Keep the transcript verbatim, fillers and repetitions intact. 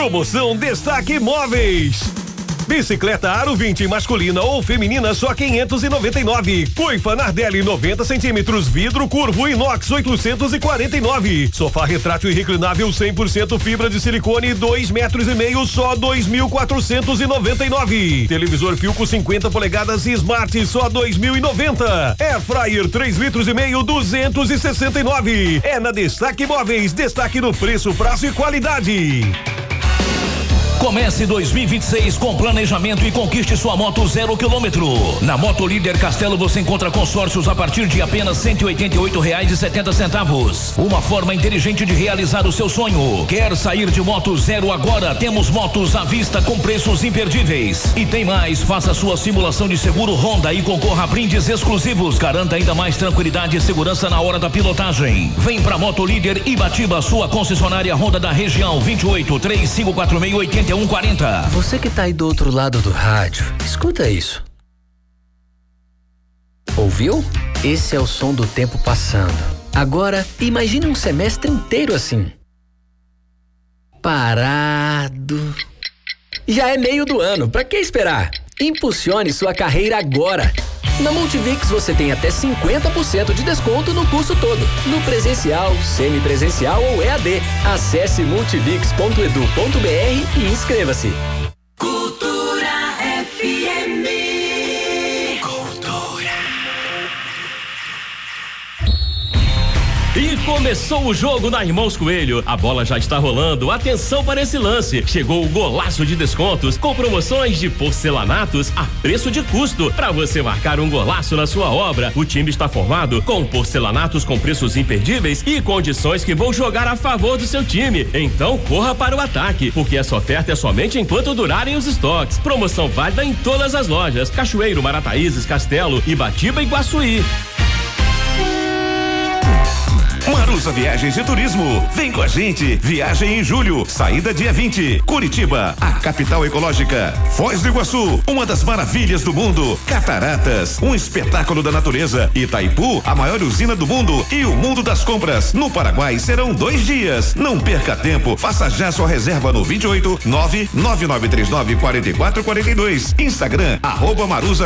Promoção Destaque Móveis. Bicicleta Aro vinte masculina ou feminina só quinhentos e noventa e nove. Coifa Nardelli noventa centímetros, vidro curvo inox oitocentos e quarenta e nove. Sofá retrátil e reclinável cem por cento fibra de silicone dois metros e meio só dois mil quatrocentos e noventa e nove. Televisor Philco cinquenta polegadas e Smart só dois mil e noventa. Air Fryer três litros e meio duzentos e sessenta e nove. É na Destaque Móveis, destaque no preço, prazo e qualidade. Comece dois mil e vinte e seis com planejamento e conquiste sua moto zero quilômetro. Na Moto Líder Castelo você encontra consórcios a partir de apenas cento e oitenta e oito reais e setenta centavos. Uma forma inteligente de realizar o seu sonho. Quer sair de moto zero agora? Temos motos à vista com preços imperdíveis. E tem mais, faça sua simulação de seguro Honda e concorra a brindes exclusivos. Garanta ainda mais tranquilidade e segurança na hora da pilotagem. Vem pra Moto Líder Ibatiba, sua concessionária Honda da região. vinte e oito, três cinco quatro seis, oito um quatro zero. Você que tá aí do outro lado do rádio, escuta isso. Ouviu? Esse é o som do tempo passando. Agora, imagine um semestre inteiro assim. Parado. Já é meio do ano, pra que esperar? Impulsione sua carreira agora. Na Multivix você tem até cinquenta por cento de desconto no curso todo, no presencial, semipresencial ou E A D. Acesse multivix ponto edu ponto br e inscreva-se. Cultura F M. E começou o jogo na Irmãos Coelho. A bola já está rolando. Atenção para esse lance. Chegou o golaço de descontos com promoções de porcelanatos a preço de custo para você marcar um golaço na sua obra. O time está formado com porcelanatos com preços imperdíveis e condições que vão jogar a favor do seu time. Então corra para o ataque, porque essa oferta é somente enquanto durarem os estoques. Promoção válida em todas as lojas: Cachoeiro, Marataízes, Castelo, Ibatiba e Guaçuí. Maruza Viagens e Turismo. Vem com a gente. Viagem em julho. Saída dia vinte. Curitiba, a capital ecológica. Foz do Iguaçu, uma das maravilhas do mundo. Cataratas, um espetáculo da natureza. Itaipu, a maior usina do mundo. E o mundo das compras. No Paraguai serão dois dias. Não perca tempo. Faça já sua reserva no vinte e oito, nove nove nove três nove, quatro quatro quatro dois. Instagram, arroba Maruza